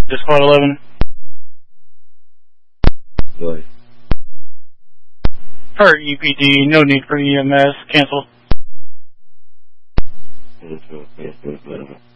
Just Squad 11. Good. For EPD, no need for EMS. Cancel. Yes,